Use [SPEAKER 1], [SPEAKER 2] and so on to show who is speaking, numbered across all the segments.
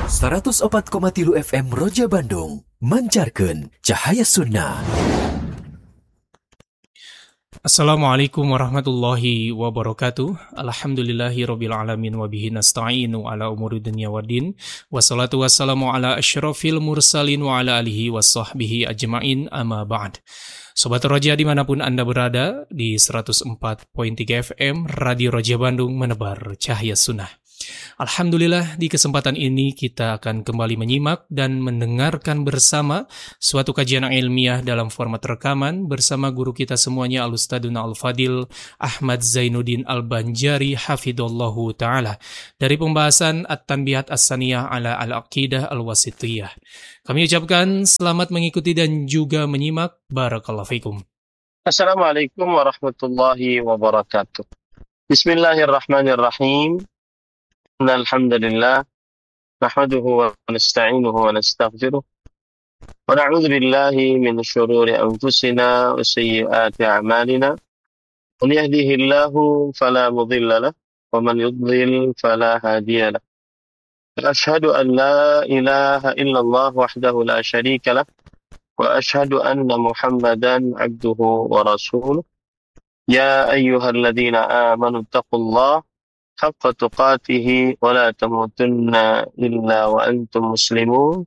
[SPEAKER 1] 104,3 FM Roja Bandung mancarkan cahaya sunnah.
[SPEAKER 2] Assalamualaikum warahmatullahi wabarakatuh. Alhamdulillahirabbil alamin wa bihi nasta'inu ala umuri dunya waddin. Wassalatu wassalamu ala asyrafil mursalin wa ala alihi wassahbihi ajmain, amma ba'd. Sobat Roja dimanapun Anda berada, di 104.3 FM Radio Roja Bandung menebar cahaya sunnah. Alhamdulillah, di kesempatan ini kita akan kembali menyimak dan mendengarkan bersama suatu kajian ilmiah dalam format rekaman bersama guru kita semuanya Al-Ustadzuna Al-Fadil Ahmad Zainuddin Al-Banjari hafidhallahu ta'ala, dari pembahasan At-Tanbihat As-Saniyah ala Al-Aqidah Al-Wasithiyah. Kami ucapkan selamat mengikuti dan juga menyimak. Barakallahu fikum.
[SPEAKER 3] Assalamualaikum warahmatullahi wabarakatuh. Bismillahirrahmanirrahim. Alhamdulillah, nahmaduhu wa nasta'inuhu wa nastaghfiruh. Wa na'udzu billahi min syururi anfusina wa sayyiati a'malina. Man yahdihillahu fala mudilla lahu wa man yudlil fala hadiya lahu. Ashhadu an la ilaha illallah wahdahu la syarika lahu wa ashhadu anna Muhammadan 'abduhu wa rasuluh. Ya ayyuhalladzina amanu taqullaha haqqa tuqatih wa la tamutunna illa wa antum muslimun.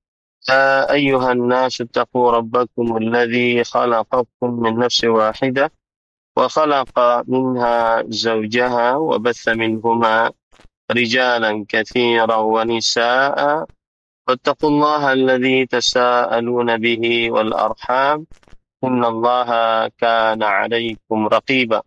[SPEAKER 3] Ya ayyuhan nasu taqu rabbakum alladhi khalaqakum min nafsin wahidah wa khalaqa minha zawjaha wa batha minhuma rijalan katsiran wa nisaa'a wattaqullaha alladhi tasaaluna bihi wal arham innallaha kana 'alaykum raqiba.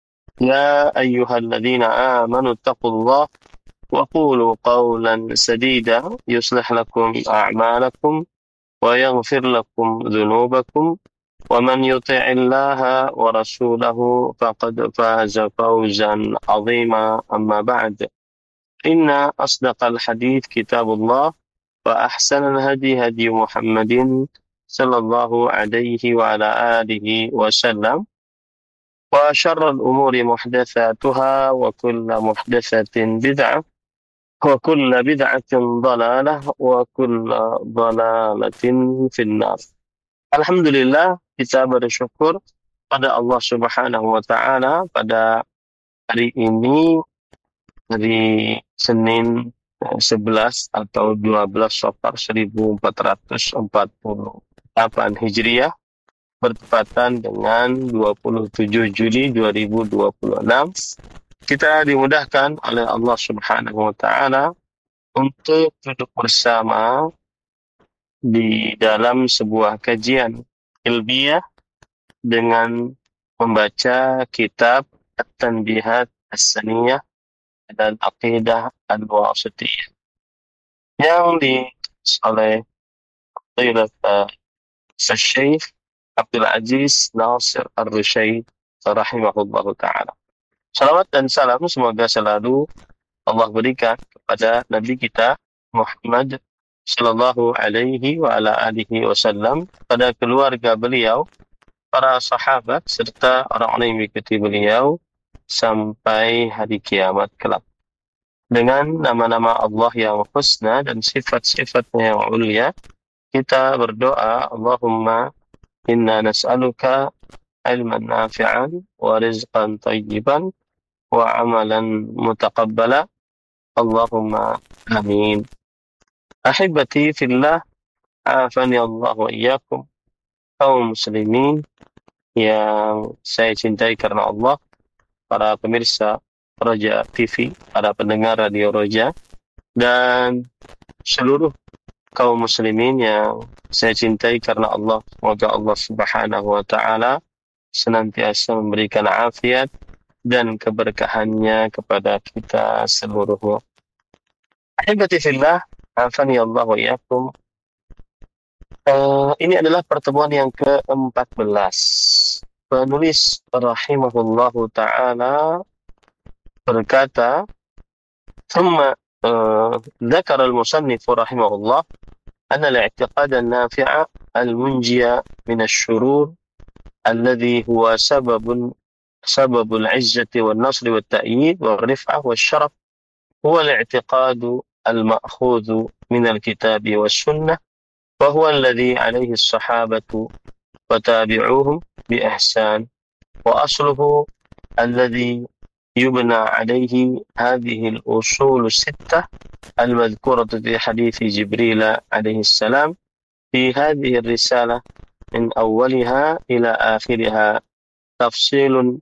[SPEAKER 3] يا أيها الذين آمنوا اتقوا الله وقولوا قولا سديدا يصلح لكم أعمالكم ويغفر لكم ذنوبكم ومن يطع الله ورسوله فقد فاز فوزا عظيما. أما بعد، إن أصدق الحديث كتاب الله وأحسن الهدي هدي محمد صلى الله عليه وعلى آله وسلم وشر الأمور محدثاتها وكل محدثة بدعة وكل بدعة ضلالة وكل ضلالة في النار. Alhamdulillah, kita bersyukur pada Allah Subhanahu wa Ta'ala pada hari ini, hari Senin 11 atau 12 Safar 1448 Hijriah, bertepatan dengan 27 Juli 2026. Kita dimudahkan oleh Allah Subhanahu wa Ta'ala untuk duduk bersama di dalam sebuah kajian ilmiah dengan membaca kitab At-Tanbihat As-Saniyah dan Aqidah Al-Wasithiyah yang ditulis oleh Syekh Abdul Aziz Nasir Ar-Rusyaid rahimahullahu ta'ala. Salawat dan salam semoga selalu Allah berikan kepada Nabi kita Muhammad sallallahu alaihi wa ala alihi wasallam, pada keluarga beliau, para sahabat, serta orang-orang yang mengikuti beliau sampai hari kiamat kelak. Dengan nama-nama Allah yang husna dan sifat-sifatnya yang ulia, kita berdoa, Allahumma inna nas'aluka ilman nafi'an wa rizqan tayyiban wa amalan mutaqabbala. Allahumma amin. Ahibati fillah, afani Allah wa iyyakum, kaum muslimin yang saya cintai karena Allah, para pemirsa Roja TV, para pendengar Radio Roja, dan seluruh kaum muslimin yang saya cintai karena Allah. Semoga Allah Subhanahu wa Ta'ala senantiasa memberikan afiat dan keberkahannya kepada kita seluruhnya. Ahibati fillah, afani Allah wa iyyakum. Ini adalah pertemuan yang ke-14. Penulis rahimahullahu ta'ala berkata, ثم ذكر المصنف رحمه الله أن الاعتقاد النافع المنجي من الشرور الذي هو سبب العزة والنصر والتأييد والرفعة والشرف هو الاعتقاد المأخوذ من الكتاب والسنة وهو الذي عليه الصحابة وتابعوهم بإحسان وأصله الذي يبنى عليه هذه الأصول الستة المذكورة في حديث جبريل عليه السلام في هذه الرسالة من أولها إلى آخرها تفصيل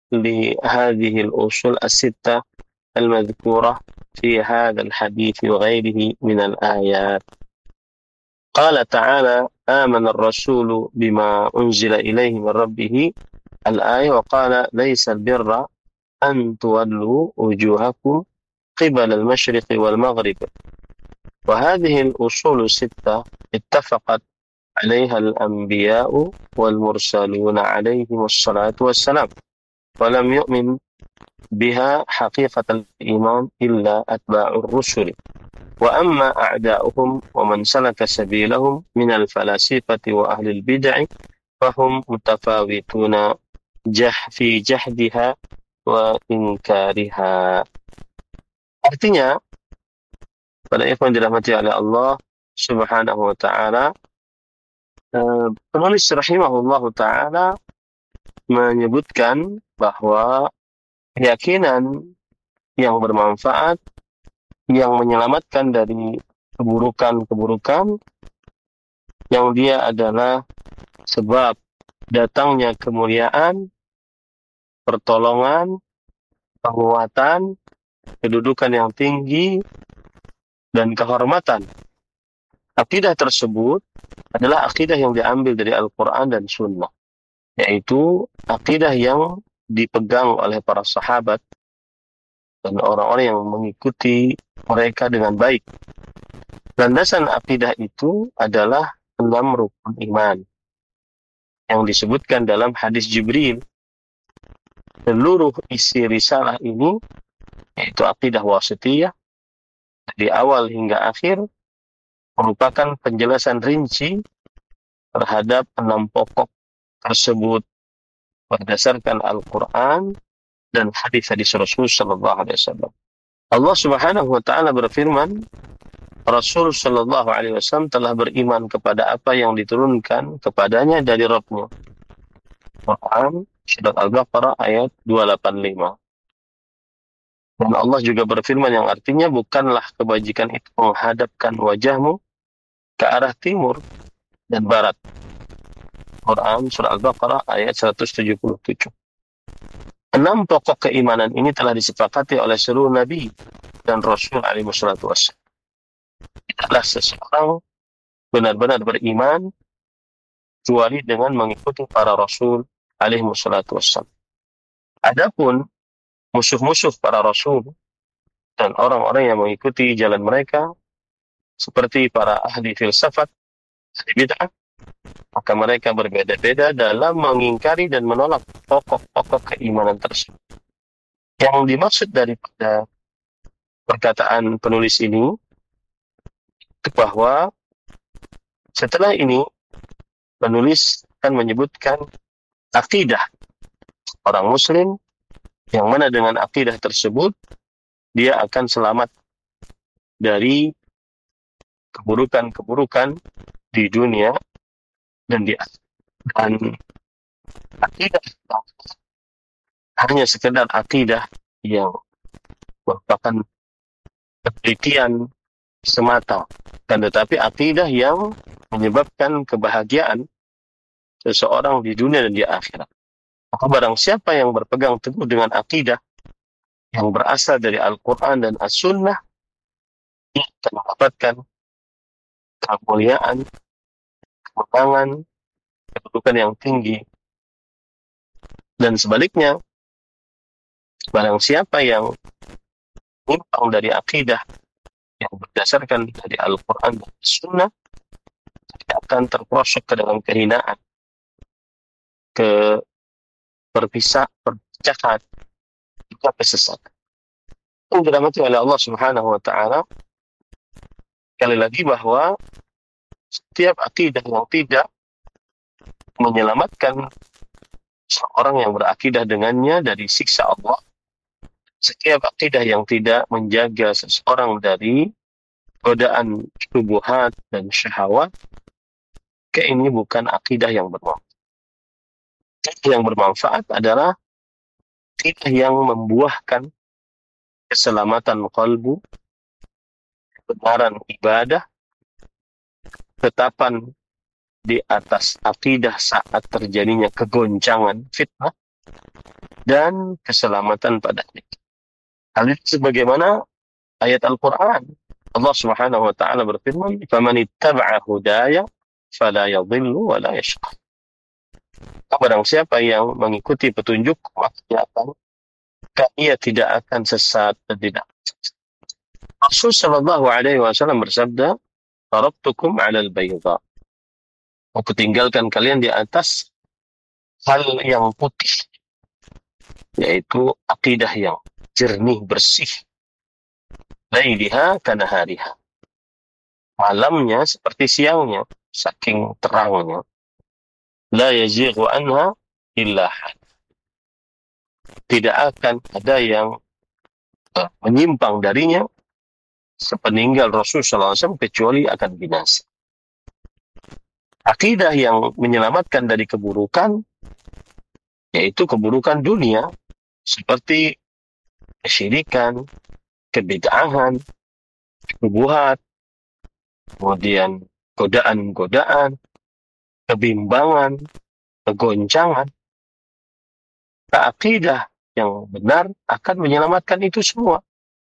[SPEAKER 3] لهذه الأصول الستة المذكورة في هذا الحديث وغيره من الآيات. قال تعالى: آمن الرسول بما أنزل إليه من ربه الآية. وقال: ليس البر أن تولوا وجوهكم قبل المشرق والمغرب. وهذه الأصول الستة اتفقت عليها الأنبياء والمرسلون عليهم الصلاة والسلام، ولم يؤمن بها حقيقة الإيمان إلا أتباع الرسل. وأما أعداؤهم ومن سلك سبيلهم من الفلاسفة وأهل البدع فهم متفاوتون في جحدها وإنكارها. Artinya, pada ikhwan dirahmati oleh Allah Subhanahu wa taala, penulis rahimahullahu taala menyebutkan bahwa keyakinan yang bermanfaat yang menyelamatkan dari keburukan-keburukan yang dia adalah sebab datangnya kemuliaan, pertolongan, penguatan, kedudukan yang tinggi, dan kehormatan. Akidah tersebut adalah akidah yang diambil dari Al-Quran dan Sunnah, yaitu akidah yang dipegang oleh para sahabat dan orang-orang yang mengikuti mereka dengan baik. Landasan akidah itu adalah 6 rukun iman yang disebutkan dalam hadis Jibril. Seluruh isi risalah ini, yaitu akidah wasithiyah, dari awal hingga akhir, merupakan penjelasan rinci terhadap 6 pokok tersebut berdasarkan Al-Quran dan hadis-hadis Rasul sallallahu alaihi wasallam. Allah Subhanahu wa taala berfirman, Rasul sallallahu alaihi wasallam telah beriman kepada apa yang diturunkan kepadanya dari Rabb-Nya. Quran surat Al-Baqarah ayat 285. Dan Allah juga berfirman yang artinya, bukanlah kebajikan itu menghadapkan wajahmu ke arah timur dan barat. Quran surah Al-Baqarah ayat 177. 6 pokok keimanan ini telah disepakati oleh seluruh Nabi dan Rasul alaihi wassalatu wassalam. Tidaklah seseorang benar-benar beriman kecuali dengan mengikuti para Rasul alaihi wassalatu wassalam. Adapun musuh-musuh para Rasul dan orang-orang yang mengikuti jalan mereka, seperti para ahli filsafat, ahli bid'ah, maka mereka berbeda-beda dalam mengingkari dan menolak pokok-pokok keimanan tersebut. Yang dimaksud daripada perkataan penulis ini itu bahwa setelah ini penulis akan menyebutkan akidah orang muslim, yang mana dengan akidah tersebut dia akan selamat dari keburukan-keburukan di dunia dan di akhirat. Dan akidah hanya sekedar akidah yang merupakan penelitian semata, dan tetapi akidah yang menyebabkan kebahagiaan seseorang di dunia dan di akhirat. Maka barang siapa yang berpegang teguh dengan akidah yang berasal dari Al-Quran dan As-Sunnah, dia akan mendapatkan kemuliaan, kemenangan, kedudukan yang tinggi. Dan sebaliknya, barang siapa yang menyimpang dari akidah yang berdasarkan dari Al-Quran dan Sunnah, dia akan terperosok ke dalam kehinaan, ke perpecahan, juga kesesatan. Yang dirahmati oleh Allah Subhanahu wa taala, sekali lagi bahwa setiap akidah yang tidak menyelamatkan seorang yang berakidah dengannya dari siksa Allah, setiap akidah yang tidak menjaga seseorang dari godaan syubhat dan syahwat, ini bukan akidah yang bermanfaat. Yang bermanfaat adalah akidah yang membuahkan keselamatan kalbu, kebenaran ibadah, ketetapan di atas akidah saat terjadinya kegoncangan fitnah, dan keselamatan pada akhir. Hal itu sebagaimana ayat Al-Quran. Allah Subhanahu wa taala berfirman, "Faman ittaba'a hudaya fala yadhillu wa la yashqa." Barang siapa yang mengikuti petunjuk, maka ia tidak akan sesat dan tidak. Rasul sallallahu alaihi wasallam bersabda, "Taraktukum 'alal bayda." Aku tinggalkan kalian di atas hal yang putih, yaitu akidah yang jernih, bersih. Lailaha kanahariha. Malamnya seperti siangnya, saking terangnya. La yazighu anha illa had. Tidak akan ada yang menyimpang darinya sepeninggal Rasulullah SAW kecuali akan binasa. Akidah yang menyelamatkan dari keburukan, yaitu keburukan dunia, seperti kesyirikan, kebid'ahan, syubhat, kemudian godaan-godaan, kebimbangan, kegoncangan. Akidah yang benar akan menyelamatkan itu semua.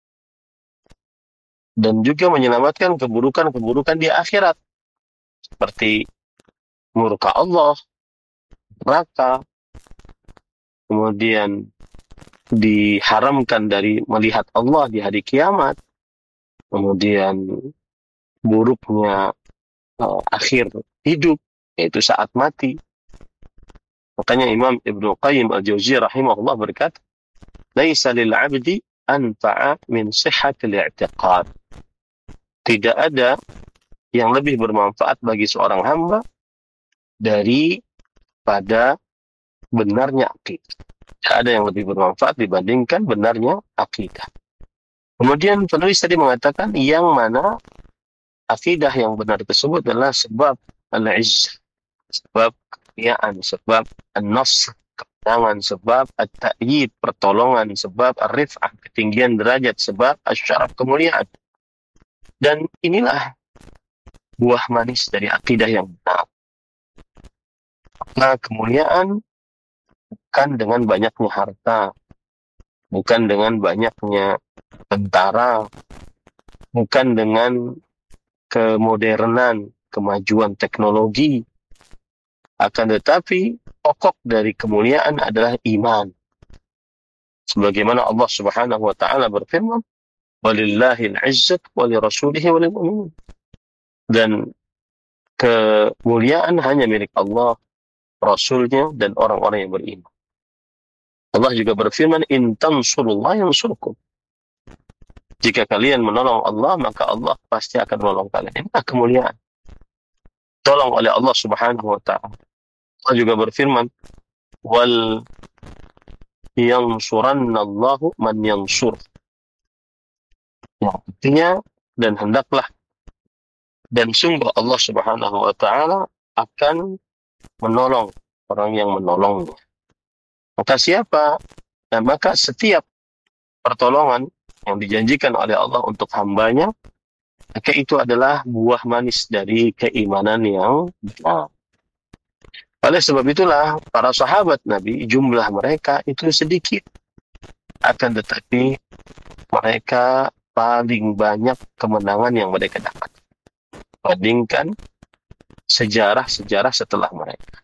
[SPEAKER 3] Dan juga menyelamatkan keburukan-keburukan di akhirat. Seperti murka Allah, neraka, kemudian diharamkan dari melihat Allah di hari kiamat, kemudian buruknya akhir hidup, yaitu saat mati. Makanya Imam Ibnu Qayyim Al-Jauziyah rahimahullah berkata, "Laisa lil 'abdi anfa'a min sihhatil i'tiqad." Tidak ada yang lebih bermanfaat bagi seorang hamba daripada benarnya akidah. Tidak ada yang lebih bermanfaat dibandingkan benarnya akidah. Kemudian penulis tadi mengatakan yang mana akidah yang benar tersebut adalah sebab al-izzah, sebab kemuliaan, sebab an-nasr, kemenangan, sebab at-ta'yid, pertolongan, sebab ar-rif'ah, ketinggian derajat, sebab asy-syaraf, kemuliaan. Dan inilah buah manis dari akidah yang benar. Nah, kemuliaan bukan dengan banyaknya harta, bukan dengan banyaknya tentara, bukan dengan kemodernan, kemajuan teknologi, akan tetapi pokok dari kemuliaan adalah iman. Sebagaimana Allah Subhanahu wa taala berfirman, "Walillahil 'izzatu wa lirasulihi wa lil mu'minin." Dan kemuliaan hanya milik Allah, Rasulnya, dan orang-orang yang beriman. Allah juga berfirman, "In tansurullah yansurkum." Jika kalian menolong Allah, maka Allah pasti akan menolong kalian. Inilah kemuliaan. Tolong oleh Allah Subhanahu wa taala. Allah juga berfirman, "Wal yansurannallahu man yansur." Yang artinya, dan hendaklah, dan sungguh Allah Subhanahu wa taala akan menolong orang yang menolongnya. Maka siapa? Dan maka setiap pertolongan yang dijanjikan oleh Allah untuk hambanya, maka itu adalah buah manis dari keimanan yang benar. Oleh sebab itulah para sahabat Nabi, jumlah mereka itu sedikit, akan tetapi mereka paling banyak kemenangan yang mereka dapat bandingkan sejarah-sejarah setelah mereka.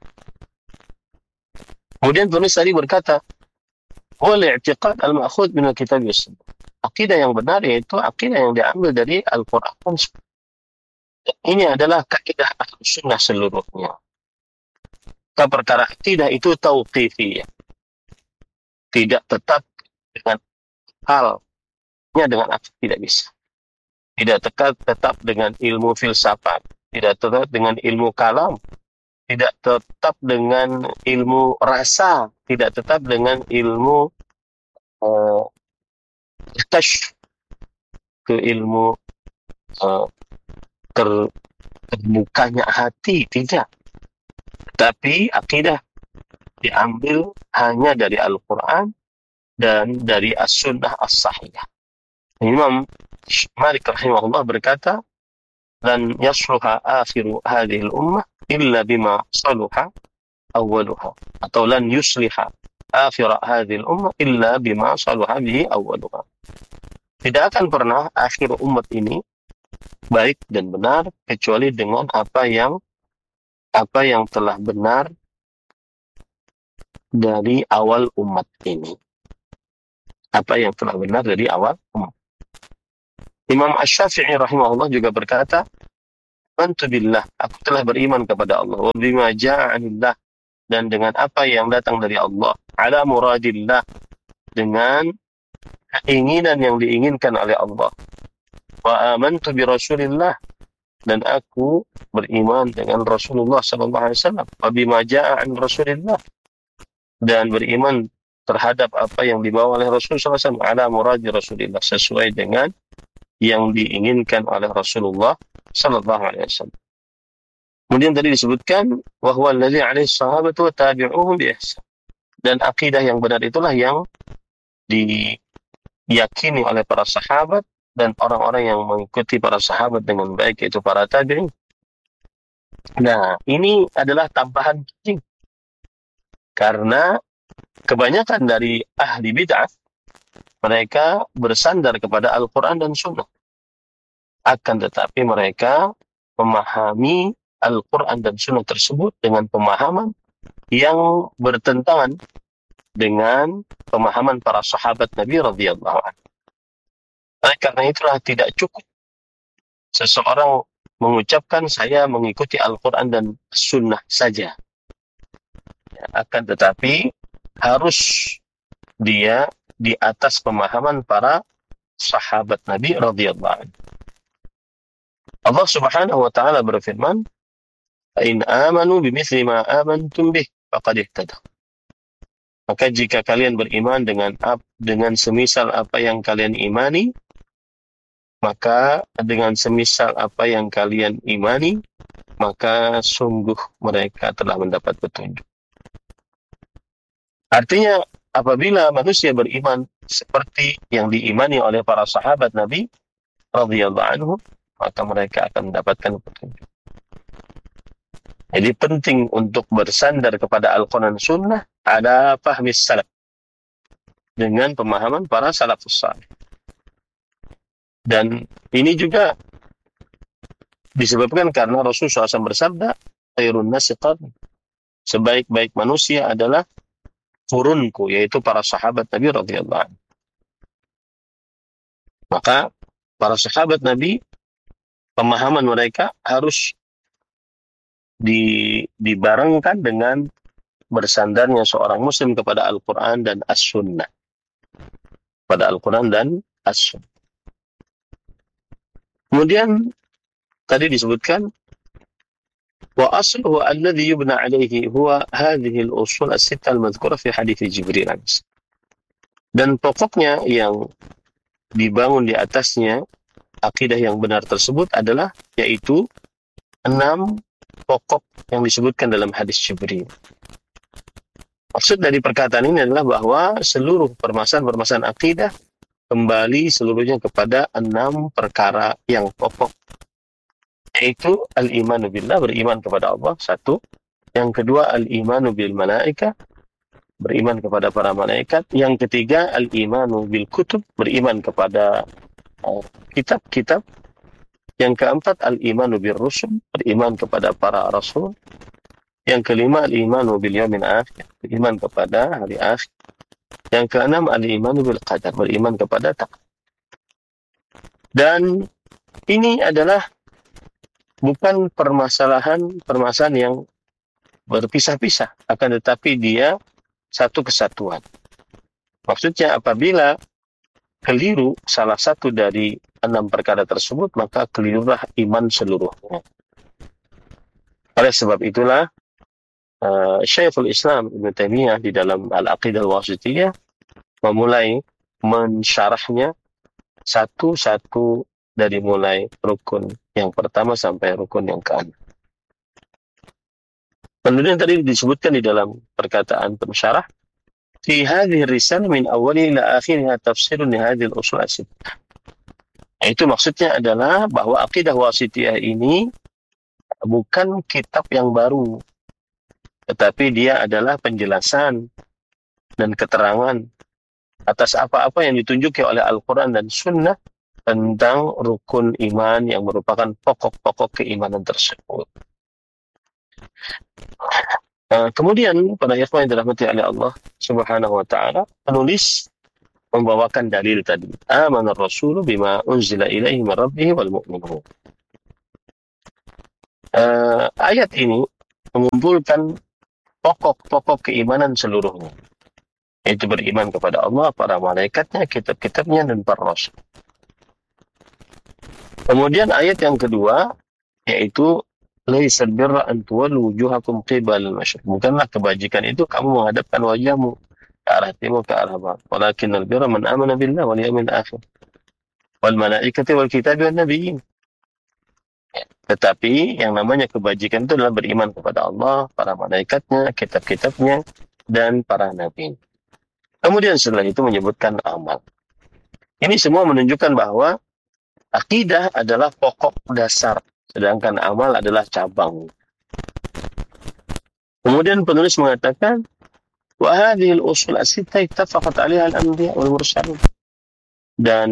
[SPEAKER 3] Kemudian penulis tadi berkata, "Wal i'tiqad al-ma'khudh min al-kitab wa sunnah." Akidah yang benar yaitu akidah yang diambil dari Al-Qur'an dan Sunnah. Ini adalah kaidah Ahlussunnah seluruhnya. Perkara akidah itu tauqifiyah. Tidak tetap dengan halnya dengan akidah, tidak bisa. Tidak tetap dengan ilmu filsafat, tidak tetap dengan ilmu kalam, tidak tetap dengan ilmu rasa, tidak tetap dengan ilmu ke ilmu uh, terbukanya hati, tidak. Tapi akidah diambil hanya dari Al-Quran dan dari As-Sunnah As-Sahihah. Imam Malik rahimahullah berkata, "Lan yasluha akhiru hadhihi al-ummah illa bima saluha awwaluha." Atau lan yusliha akhir hadhihi al-ummah illa bima saluha bihi awwaluha. Tidak akan pernah akhir umat ini baik dan benar kecuali dengan apa yang telah benar dari awal umat ini. Apa yang telah benar dari awal umat. Imam Asy-Syafi'i rahimahullah juga berkata, "Amantu billah, aku telah beriman kepada Allah, wa bima jaa'a 'anillah, dan dengan apa yang datang dari Allah, ala muradillah, dengan keinginan yang diinginkan oleh Allah. Wa amantu bi Rasulillah, dan aku beriman dengan Rasulullah sallallahu alaihi wasallam, wa bima jaa'a 'an Rasulillah, dan beriman terhadap apa yang dibawa oleh Rasulullah sallallahu alaihi wasallam, ala muradi Rasulillah, sesuai dengan yang diinginkan oleh Rasulullah sallallahu alaihi wasallam." Kemudian tadi disebutkan wahwa allazi alaihi sahabatu wa tabi'uhum bi ihsan. Dan akidah yang benar itulah yang diyakini oleh para sahabat dan orang-orang yang mengikuti para sahabat dengan baik, yaitu para tabi'in. Nah, ini adalah tambahan penting. Karena kebanyakan dari ahli bid'ah, mereka bersandar kepada Al-Quran dan Sunnah. Akan tetapi mereka memahami Al-Quran dan Sunnah tersebut dengan pemahaman yang bertentangan dengan pemahaman para sahabat Nabi radhiyallahu anhu. Karena itulah tidak cukup seseorang mengucapkan saya mengikuti Al-Quran dan Sunnah saja. Akan tetapi harus dia di atas pemahaman para sahabat Nabi radhiyallahu anhu. Allah Subhanahu wa taala berfirman, "In amanu bimithli ma amantum bih faqad ihtadaw." Maka jika kalian beriman dengan semisal apa yang kalian imani, maka dengan semisal apa yang kalian imani, maka sungguh mereka telah mendapat petunjuk. Artinya, apabila manusia beriman seperti yang diimani oleh para sahabat Nabi radhiyallahu anhu, maka mereka akan mendapatkan petunjuk. Jadi penting untuk bersandar kepada Al-Quran Sunnah ada fahmis salaf, dengan pemahaman para salafus salih. Dan ini juga disebabkan karena Rasulullah SAW bersabda, "Khairun nasi qarni." Sebaik-baik manusia adalah turunku, yaitu para sahabat Nabi radhiyallahu anhu. Maka para sahabat Nabi, pemahaman mereka harus dibarengkan dengan bersandarnya seorang muslim kepada Al-Quran dan As-Sunnah. Pada Al-Quran dan As-Sunnah. Kemudian tadi disebutkan wa asluhu alladhi yubna alaihi huwa hadhihi al-usul as-sittah al-madhkura fi hadits Jibril. Dan pokoknya yang dibangun di atasnya akidah yang benar tersebut adalah yaitu 6 pokok yang disebutkan dalam hadis Jibril. Maksud dari perkataan ini adalah bahwa seluruh permasalahan-permasalahan akidah kembali seluruhnya kepada 6 perkara yang pokok, yaitu al-imanu billah, beriman kepada Allah, 1. Yang kedua, al-imanu bil malaika, beriman kepada para malaikat. Yang ketiga, al-imanu bil kutub, beriman kepada kitab-kitab. Yang keempat, al-imanu bil rusul, beriman kepada para rasul. Yang kelima, al-imanu bil yaumil akhir, beriman kepada hari akhir. Yang keenam, al-imanu bil qadar, beriman kepada takdir. Dan ini adalah bukan permasalahan yang berpisah-pisah, akan tetapi dia satu kesatuan. Maksudnya apabila keliru salah satu dari 6 perkara tersebut, maka kelirulah iman seluruhnya. Oleh sebab itulah Syekhul Islam Ibnu Taimiyah di dalam Al-Aqidah Al-Wasithiyah memulai mensyarahnya satu-satu dari mulai rukun yang pertama sampai rukun yang ke-6. Kemudian tadi disebutkan di dalam perkataan pensyarah, fi hadhihi risalah min awwali ila akhiriha tafsirun li hadhihi al-usul as-sittah. Itu maksudnya adalah bahwa akidah wasitiyah ini bukan kitab yang baru, tetapi dia adalah penjelasan dan keterangan atas apa-apa yang ditunjuki oleh Al-Quran dan Sunnah tentang rukun iman yang merupakan pokok-pokok keimanan tersebut. Kemudian pada ikhwan yang dirahmati oleh Allah Subhanahu wa taala, penulis membawakan dalil tadi. Amana ar-rasulu bima unzila ilaihi min rabbih wal mu'minun. Ayat ini mengumpulkan pokok-pokok keimanan seluruhnya, yaitu beriman kepada Allah, para malaikatnya, kitab-kitabnya, dan para rasul. Kemudian ayat yang kedua, yaitu laisal birra an tuwallu wujuhakum qibala al-masyriq. Bukanlah kebajikan itu kamu menghadapkan wajahmu ke arah timur, ke arah barat. Walakinnal birra man amana billah wal yawmil akhir wal malaikati wal kitabi wan nabiyyin. Tetapi yang namanya kebajikan itu adalah beriman kepada Allah, para malaikatnya, kitab-kitabnya, dan para nabi. Kemudian setelah itu menyebutkan amal. Ini semua menunjukkan bahwa akidah adalah pokok dasar, sedangkan amal adalah cabang. Kemudian penulis mengatakan, wa hadhihi al-usul as-sittah ittafaqat 'alaiha al-anbiya wal mursalun. Dan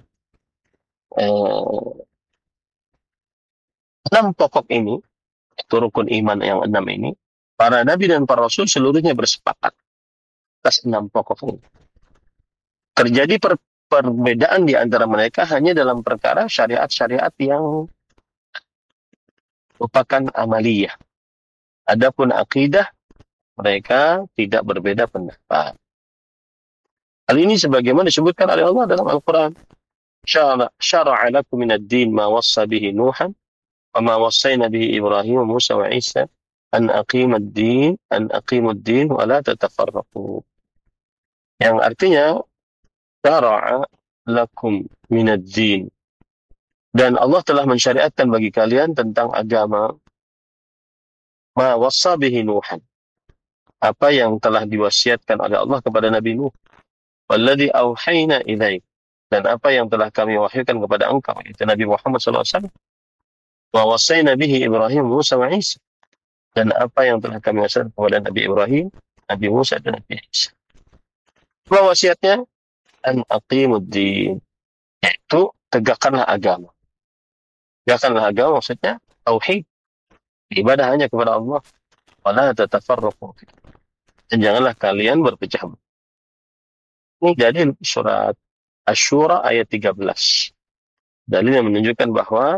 [SPEAKER 3] 6 pokok ini, itu rukun iman yang 6 ini, para nabi dan para rasul seluruhnya bersepakat atas 6 pokok ini. Terjadi perbedaan di antara mereka hanya dalam perkara syariat-syariat yang merupakan amaliyah. Adapun akidah, mereka tidak berbeda pendapat. Hal ini sebagaimana disebutkan oleh Allah dalam Al-Quran. Syara'a lakum minad din ma wassa bihi Nuhan wa ma wassayna bihi Ibrahim wa Musa wa Isa an aqimad din wa la tatafarraqu. Yang artinya syara'a lakum minad din, dan Allah telah mensyariatkan bagi kalian tentang agama ma wassa bihi Nuhan, apa yang telah diwasiatkan oleh Allah kepada Nabi Nuh, walladzi auhayna ilaik, dan apa yang telah kami wahyukan kepada engkau, itu Nabi Muhammad SAW, wa wassayna bihi Ibrahim, Musa wa Isa, dan apa yang telah kami wasiatkan kepada Nabi Ibrahim, Nabi Musa, dan Nabi Isa. Apa wasiatnya? An aqimuddin, yaitu tegakkanlah agama. Tegakkanlah agama maksudnya tauhid, ibadah hanya kepada Allah. Wala tatafarraqu, dan janganlah kalian berpecah belah. Ini dalil surat Asy-Syura ayat 13. Dalil yang menunjukkan bahwa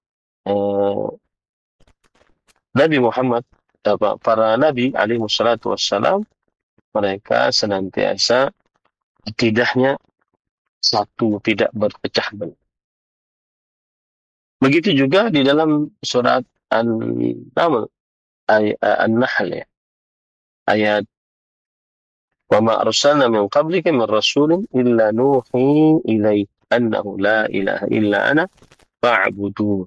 [SPEAKER 3] Nabi Muhammad, para nabi alaihi wassalatu wassalam, mereka senantiasa akidahnya satu, tidak berpecah belah. Begitu juga di dalam surat An-Nahl, ya, ayat wa ma arsalna min qablika min rasulin illa nuhi ilaihi annahu la ilaha illa ana fa'budun.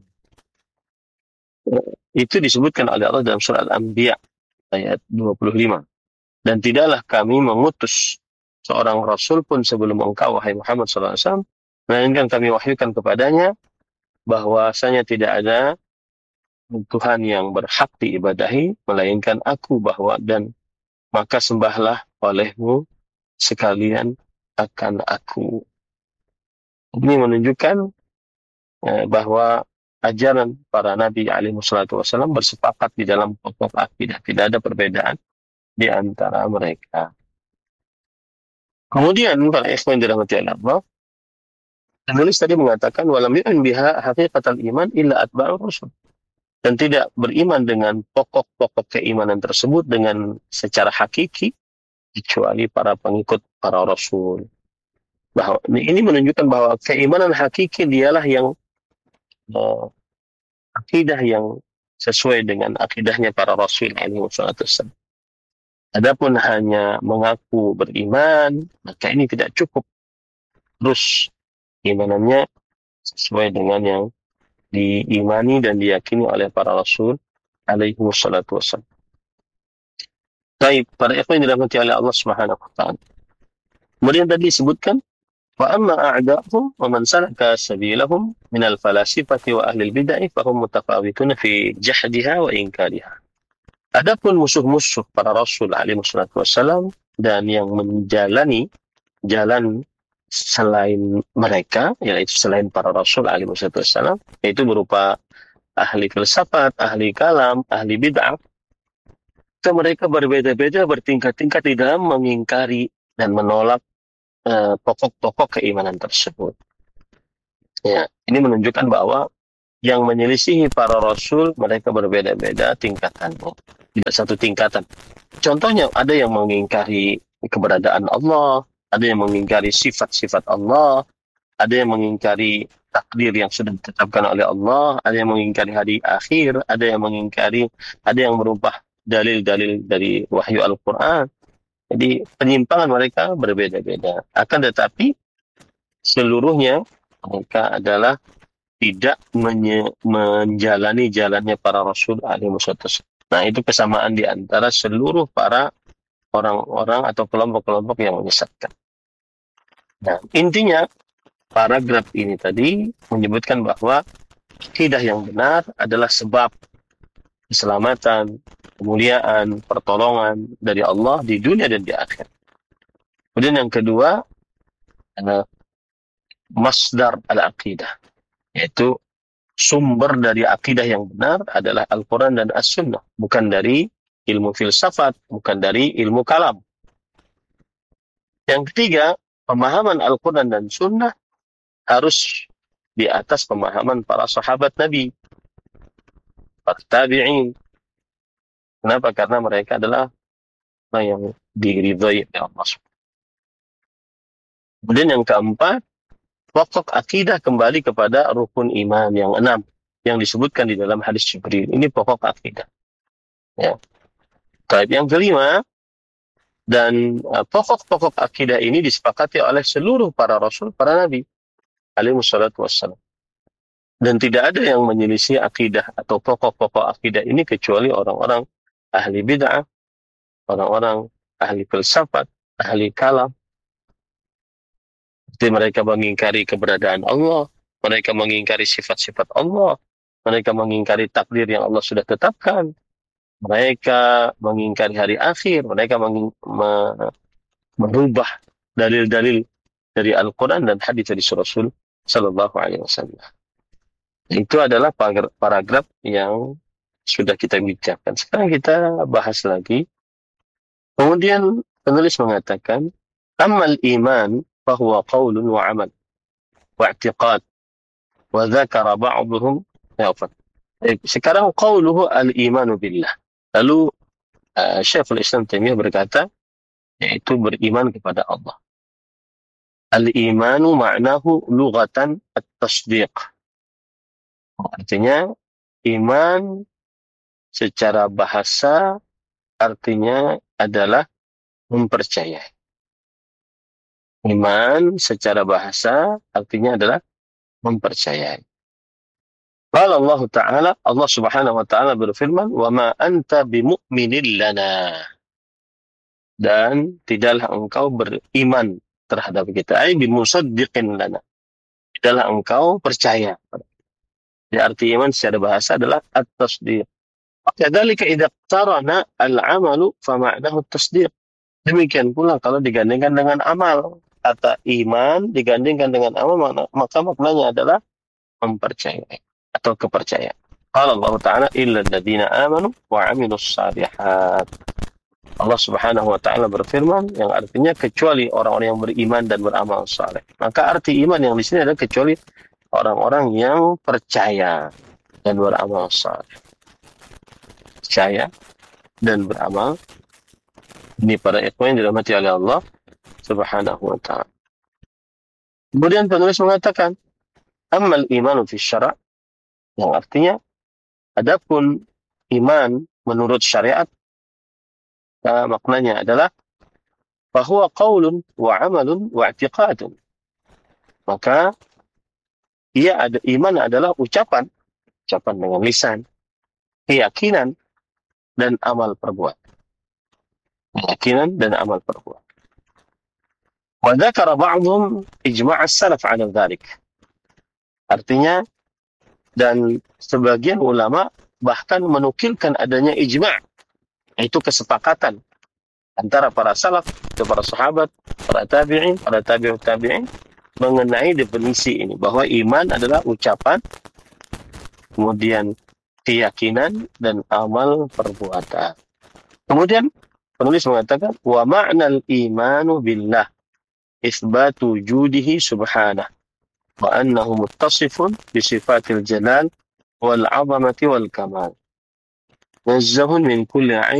[SPEAKER 3] Itu disebutkan oleh Allah dalam surat Al-Anbiya ayat 25. Dan tidaklah kami mengutus seorang rasul pun sebelum engkau, wahai Muhammad SAW, melainkan kami wahyukan kepadanya bahwasanya tidak ada Tuhan yang berhak diibadahi melainkan aku, dan maka sembahlah olehmu sekalian akan aku. Ini menunjukkan bahwa ajaran para nabi alaihi wassalam bersepakat di dalam pokok akidah, tidak ada perbedaan di antara mereka. Kemudian para ikhwan yang dirahmati Allah, penulis tadi mengatakan walam yu'min biha haqiqatal iman illa atba'ur rusul, dan tidak beriman dengan pokok-pokok keimanan tersebut dengan secara hakiki kecuali para pengikut para rasul. Bahwa ini menunjukkan bahwa keimanan hakiki dialah yang akidah yang sesuai dengan akidahnya para rasul alaihi wasallam. Adapun hanya mengaku beriman, maka ini tidak cukup. Terus imanannya sesuai dengan yang diimani dan diyakini oleh para rasul alaihi wassalatu wassalam. Baik, para ikhwan yang dirahmati oleh Allah Subhanahu wa taala. Kemudian tadi disebutkan wa amma a'da'hum wa man salaka sabilahum min al-falasifati wa ahli al-bid'ah fahum mutafawitun fi jahdiha wa inkariha. Adapun musuh-musuh para rasul alaihi wassalatu wassalam dan yang menjalani jalan selain mereka, yaitu selain para rasul alaihi wassalatu wassalam, yaitu berupa ahli filsafat, ahli kalam, ahli bid'ah, itu mereka berbeda-beda, bertingkat-tingkat di dalam mengingkari dan menolak pokok-pokok keimanan tersebut. Ya, ini menunjukkan bahwa yang menyelisihi para rasul mereka berbeda-beda tingkatannya, tidak satu tingkatan. Contohnya ada yang mengingkari keberadaan Allah, ada yang mengingkari sifat-sifat Allah, ada yang mengingkari takdir yang sudah ditetapkan oleh Allah, ada yang mengingkari hari akhir, ada yang merubah dalil-dalil dari wahyu Al-Quran. Jadi penyimpangan mereka berbeda-beda. Akan tetapi seluruhnya mereka adalah tidak menjalani jalannya para rasul alaihi wasallam. Nah, itu kesamaan di antara seluruh para orang-orang atau kelompok-kelompok yang menyesatkan. Nah, intinya paragraf ini tadi menyebutkan bahwa akidah yang benar adalah sebab keselamatan, kemuliaan, pertolongan dari Allah di dunia dan di akhirat. Kemudian yang kedua adalah masdar al-aqidah, yaitu sumber dari akidah yang benar adalah Al-Quran dan As-Sunnah, bukan dari ilmu filsafat, bukan dari ilmu kalam. Yang ketiga, pemahaman Al-Quran dan Sunnah harus di atas pemahaman para sahabat Nabi, para tabi'in. Kenapa? Karena mereka adalah orang yang diridhai oleh Allah. Kemudian yang keempat, pokok akidah kembali kepada rukun iman yang 6 yang disebutkan di dalam hadis Jibril. Ini pokok akidah. Ya. Yang kelima, dan pokok-pokok akidah ini disepakati oleh seluruh para rasul, para nabi alaihi wassalatu wassalam. Dan tidak ada yang menyelisih akidah atau pokok-pokok akidah ini kecuali orang-orang ahli bid'ah, orang-orang ahli filsafat, ahli kalam. Jadi mereka mengingkari keberadaan Allah, mereka mengingkari sifat-sifat Allah, mereka mengingkari takdir yang Allah sudah tetapkan, mereka mengingkari hari akhir, mereka merubah dalil-dalil dari Al-Quran dan hadis dari Rasul Sallallahu Alaihi Wasallam. Itu adalah paragraf yang sudah kita bicarakan. Sekarang kita bahas lagi. Kemudian penulis mengatakan, Amal iman fahuwa qawlun wa amal wa i'tiqad wa dzakara ba'dhum yafat. Sekarang qawluhu al-imanu billah. Lalu Syekhul Islam Taimiyah berkata, yaitu beriman kepada Allah. Al-imanu ma'nahu lughatan at-tasdiq. Artinya, iman secara bahasa artinya adalah mempercayai. Iman secara bahasa artinya adalah mempercayai. Qala Allah Ta'ala, Allah Subhanahu wa Ta'ala berfirman, "Wa ma anta bimu'minin lana." Dan tidaklah engkau beriman terhadap kita, ai bimusaddiqin lana. Tidaklah engkau percaya. Jadi arti iman secara bahasa adalah at-tasdiq. Kadzalika idza qarana al-'amalu fa ma'nahu at-tasdiq. Demikian pula kalau digandingkan dengan amal. Kata iman digandingkan dengan amal, maka maknanya adalah mempercayai atau kepercayaan. Qala Allah Ta'ala illa alladziina aamanu wa 'amilus shalihat. Allah Subhanahu wa Ta'ala berfirman yang artinya kecuali orang-orang yang beriman dan beramal saleh. Maka arti iman yang di sini adalah kecuali orang-orang yang percaya dan beramal saleh. Percaya dan beramal. Ini para ikhwan yang dirahmati oleh Allah Subhanahu wa Ta'ala. Kemudian penulis mengatakan, Ammal imanu fi syara', yang artinya, adapun iman menurut syariat, maknanya adalah fahuwa qaulun wa amalun wa i'tiqadun. Maka iman adalah ucapan dengan lisan, keyakinan dan amal perbuatan. Keyakinan dan amal perbuatan. Wa dzakara ba'dhum ijma' as-salaf 'ala dzalik. Artinya, dan sebagian ulama bahkan menukilkan adanya ijma', yaitu kesepakatan antara para salaf, para sahabat, para tabi'in, para tabi'ut tabi'in mengenai definisi ini, bahwa iman adalah ucapan, kemudian keyakinan dan amal perbuatan. Kemudian penulis mengatakan, wa ma'nal imanu billah isbatu wujudihi subhanah wa annahu muttasifun bi sifatil jalal wal 'azamati wal kamal. Nazzahun min kulli